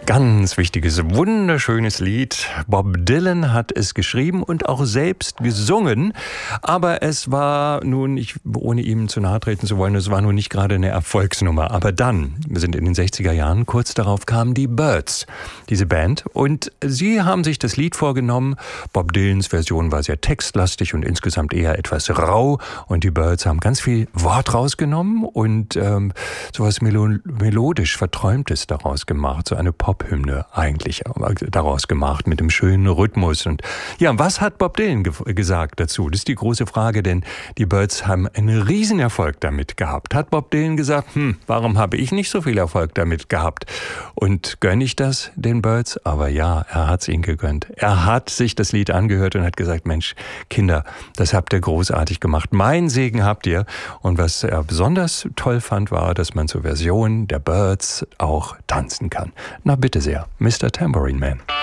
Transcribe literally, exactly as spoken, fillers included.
Ganz wichtiges, wunderschönes Lied. Bob Dylan hat es geschrieben und auch selbst gesungen. Aber es war nun, ich, ohne ihm zu nahe treten zu wollen, es war nun nicht gerade eine Erfolgsnummer. Aber dann, wir sind in den sechziger Jahren, kurz darauf kamen die Byrds, diese Band. Und sie haben sich das Lied vorgenommen. Bob Dylans Version war sehr textlastig und insgesamt eher etwas rau. Und die Byrds haben ganz viel Wort rausgenommen und ähm, sowas Melo- melodisch Verträumtes daraus gemacht. So eine Pop Hymne eigentlich daraus gemacht mit dem schönen Rhythmus. Und ja, was hat Bob Dylan ge- gesagt dazu? Das ist die große Frage, denn die Byrds haben einen Riesenerfolg damit gehabt. Hat Bob Dylan gesagt, hm, warum habe ich nicht so viel Erfolg damit gehabt? Und gönne ich das den Byrds? Aber ja, er hat es ihnen gegönnt. Er hat sich das Lied angehört und hat gesagt, Mensch, Kinder, das habt ihr großartig gemacht. Mein Segen habt ihr. Und was er besonders toll fand, war, dass man zur Version der Byrds auch tanzen kann. Na bitte sehr, Mister Tambourine Man.